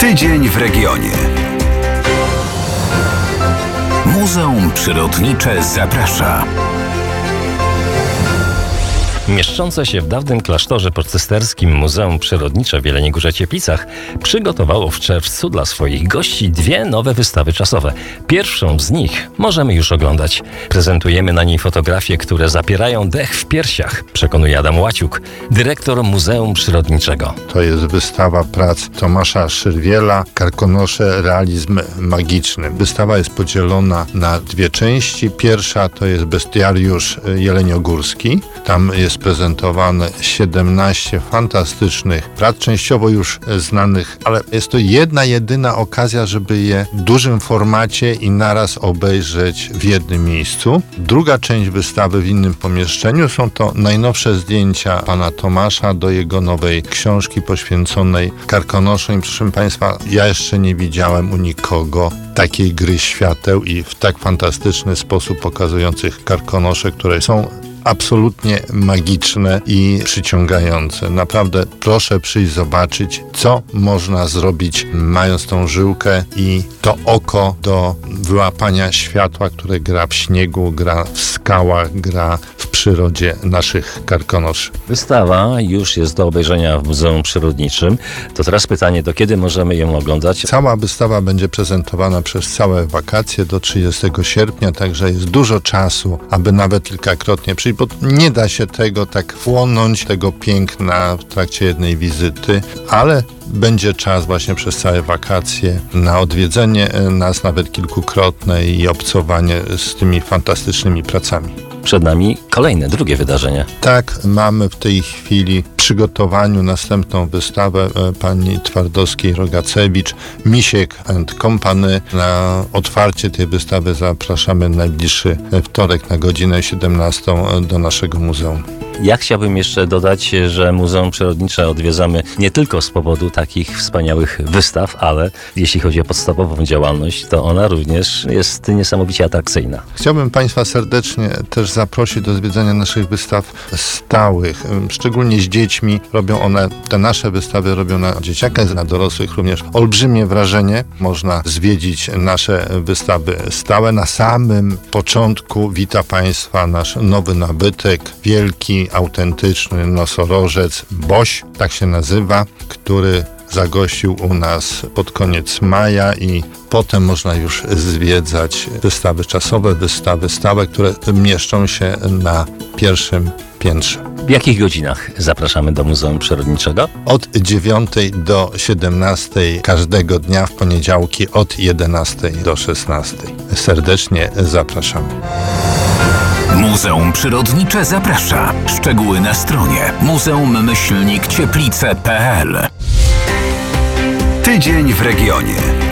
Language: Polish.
Tydzień w regionie. Muzeum Przyrodnicze zaprasza. Mieszczące się w dawnym klasztorze pocysterskim Muzeum Przyrodnicze w Jeleniej Górze-Cieplicach przygotowało w czerwcu dla swoich gości 2 nowe wystawy czasowe. Pierwszą z nich możemy już oglądać. Prezentujemy na niej fotografie, które zapierają dech w piersiach, przekonuje Adam Łaciuk, dyrektor Muzeum Przyrodniczego. To jest wystawa prac Tomasza Szyrwiela, Karkonosze, realizm magiczny. Wystawa jest podzielona na 2 części. Pierwsza to jest bestiariusz jeleniogórski. Tam jest prezentowane 17 fantastycznych prac, częściowo już znanych, ale jest to jedyna okazja, żeby je w dużym formacie i naraz obejrzeć w jednym miejscu. Druga część wystawy w innym pomieszczeniu są to najnowsze zdjęcia pana Tomasza do jego nowej książki poświęconej Karkonoszom. Proszę państwa, ja jeszcze nie widziałem u nikogo takiej gry świateł i w tak fantastyczny sposób pokazujących karkonosze, które są absolutnie magiczne i przyciągające. Naprawdę proszę przyjść zobaczyć, co można zrobić, mając tą żyłkę i to oko do wyłapania światła, które gra w śniegu, gra w skałach, gra w przyrodzie naszych karkonoszy. Wystawa już jest do obejrzenia w Muzeum Przyrodniczym. To teraz pytanie, do kiedy możemy ją oglądać? Cała wystawa będzie prezentowana przez całe wakacje do 30 sierpnia, także jest dużo czasu, aby nawet kilkakrotnie przyjść, bo nie da się tego tak wchłonąć, tego piękna w trakcie jednej wizyty, ale będzie czas właśnie przez całe wakacje na odwiedzenie nas nawet kilkukrotne i obcowanie z tymi fantastycznymi pracami. Przed nami kolejne, drugie wydarzenie. Tak, mamy w tej chwili w przygotowaniu następną wystawę pani Twardowskiej-Rogacewicz, Misiek & Company. Na otwarcie tej wystawy zapraszamy najbliższy wtorek na godzinę 17 do naszego muzeum. Ja chciałbym jeszcze dodać, że Muzeum Przyrodnicze odwiedzamy nie tylko z powodu takich wspaniałych wystaw, ale jeśli chodzi o podstawową działalność, to ona również jest niesamowicie atrakcyjna. Chciałbym państwa serdecznie też zaprosić do zwiedzania naszych wystaw stałych, szczególnie z dziećmi. Te nasze wystawy robią na dzieciakach, na dorosłych również olbrzymie wrażenie. Można zwiedzić nasze wystawy stałe. Na samym początku wita państwa nasz nowy nabytek, wielki, autentyczny nosorożec Boś, tak się nazywa, który zagościł u nas pod koniec maja i potem można już zwiedzać wystawy czasowe, wystawy stałe, które mieszczą się na pierwszym piętrze. W jakich godzinach zapraszamy do Muzeum Przyrodniczego? Od 9 do 17 każdego dnia, w poniedziałki od 11 do 16. Serdecznie zapraszamy. Muzeum Przyrodnicze zaprasza. Szczegóły na stronie muzeum-cieplice.pl. Tydzień w regionie.